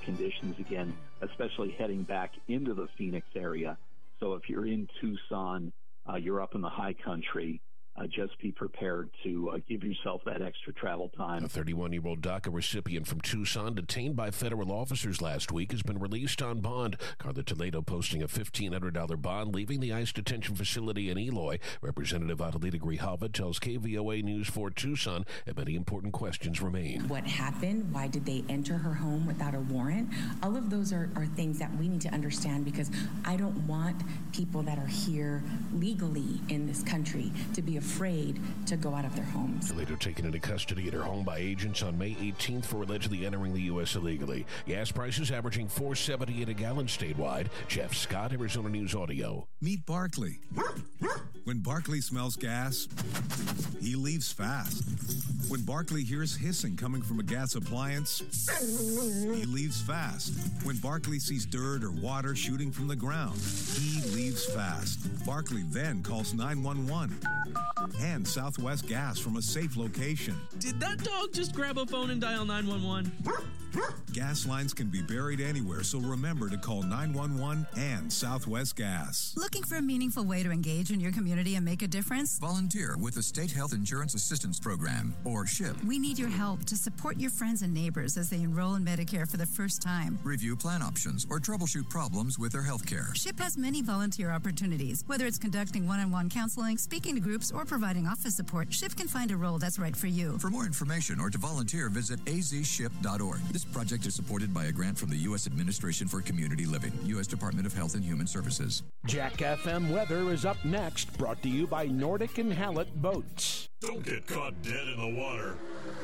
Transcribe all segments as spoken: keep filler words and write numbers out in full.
conditions again, especially heading back into the Phoenix area. So if you're in Tucson, uh, you're up in the high country, Uh, just be prepared to uh, give yourself that extra travel time. A thirty-one-year-old DACA recipient from Tucson detained by federal officers last week has been released on bond. Carla Toledo posting a fifteen hundred dollars bond, leaving the ICE detention facility in Eloy. Representative Adelita Grijalva tells K V O A News four Tucson that many important questions remain. What happened? Why did they enter her home without a warrant? All of those are, are things that we need to understand, because I don't want people that are here legally in this country to be afraid to go out of their homes. Later taken into custody at her home by agents on May eighteenth for allegedly entering the U S illegally. Gas prices averaging four dollars and seventy-eight cents a gallon statewide. Jeff Scott, Arizona News Audio. Meet Barkley. When Barkley smells gas, he leaves fast. When Barkley hears hissing coming from a gas appliance, he leaves fast. When Barkley sees dirt or water shooting from the ground, he leaves fast. Barkley then calls nine one one and Southwest Gas from a safe location. Did that dog just grab a phone and dial nine one one? Gas lines can be buried anywhere, so remember to call nine one one and Southwest Gas. Looking for a meaningful way to engage in your community and make a difference? Volunteer with the State Health Insurance Assistance Program, or SHIP. We need your help to support your friends and neighbors as they enroll in Medicare for the first time. Review plan options or troubleshoot problems with their health care. SHIP has many volunteer opportunities. Whether it's conducting one-on-one counseling, speaking to groups, or providing office support, SHIP can find a role that's right for you. For more information or to volunteer, visit a z ship dot org. This project is supported by a grant from the U S Administration for Community Living, U S Department of Health and Human Services. Jack F M weather is up next, brought to you by Nordic and Hallett Boats. Don't get caught dead in the water.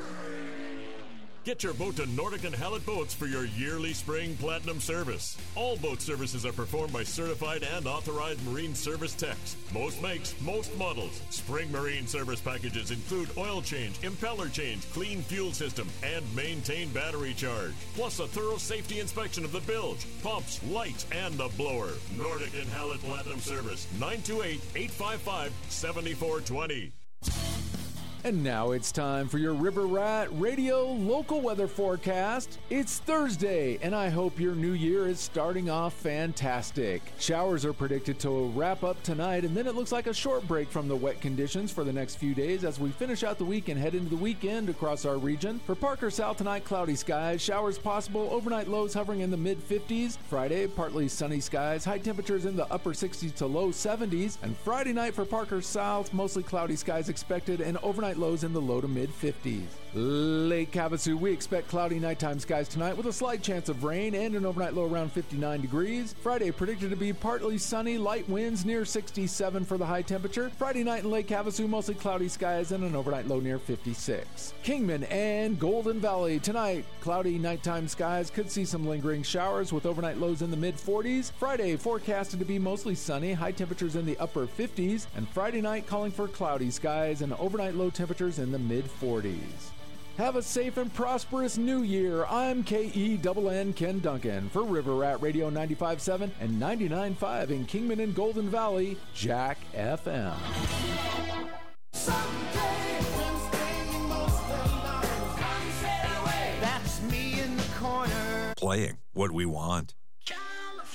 Get your boat to Nordic and Hallett Boats for your yearly spring platinum service. All boat services are performed by certified and authorized marine service techs. Most makes, most models. Spring marine service packages include oil change, impeller change, clean fuel system, and maintain battery charge. Plus a thorough safety inspection of the bilge, pumps, lights, and the blower. Nordic and Hallett Platinum Service, nine two eight, eight five five, seven four two zero. And now it's time for your River Rat Radio local weather forecast. It's Thursday, and I hope your new year is starting off fantastic. Showers are predicted to wrap up tonight, and then it looks like a short break from the wet conditions for the next few days as we finish out the week and head into the weekend across our region. For Parker South tonight, cloudy skies, showers possible, overnight lows hovering in the mid fifties. Friday, partly sunny skies, high temperatures in the upper sixties to low seventies. And Friday night for Parker South, mostly cloudy skies expected, and overnight lows in the low to mid fifties. Lake Havasu, we expect cloudy nighttime skies tonight with a slight chance of rain and an overnight low around fifty-nine degrees. Friday predicted to be partly sunny, light winds near sixty-seven for the high temperature. Friday night in Lake Havasu, mostly cloudy skies and an overnight low near fifty-six. Kingman and Golden Valley tonight, cloudy nighttime skies, could see some lingering showers with overnight lows in the mid forties. Friday forecasted to be mostly sunny, high temperatures in the upper fifties, and Friday night calling for cloudy skies and overnight low temperatures in the mid forties. Have a safe and prosperous new year. I'm K E N N Ken Duncan for River Rat Radio ninety-five point seven and ninety-nine point five in Kingman and Golden Valley, Jack F M. That's me in the corner. Playing what we want.